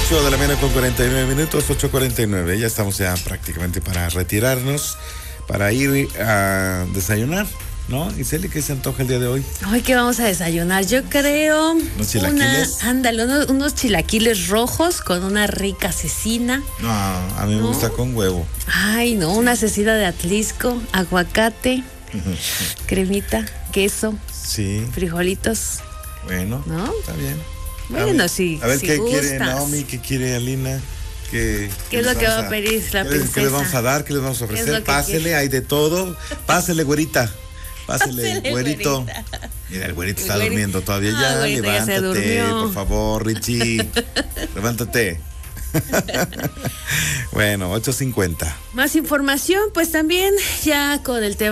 8 de la mañana con 49 minutos, 8:49. Ya estamos ya prácticamente para retirarnos, para ir a desayunar, ¿no? Iseli, ¿qué se antoja el día de hoy? Hoy, ¿qué vamos a desayunar? Yo creo... ¿Unos chilaquiles? Unos chilaquiles rojos con una rica cecina. No, a mí me gusta con huevo. Ay, no, una cecina de Atlisco, aguacate, cremita, queso, Sí. frijolitos. Bueno, ¿no? Está bien. Bueno, sí. A ver, si ¿qué gustas. quiere Naomi? ¿Qué quiere Alina? ¿Qué es lo que va a pedir la princesa? ¿Qué les vamos a dar? ¿Qué les vamos a ¿Qué es ofrecer? lo que Pásele, quiere? hay de todo. Pásele, güerita. Pásele, Pásele, güerito. güerita. Mira, el güerito El está güerito. durmiendo todavía. Ah, Ya, güerito, ya se levántate, durmió. por favor, Richie. Levántate. Bueno, 8:50. Más información, pues también ya con el tema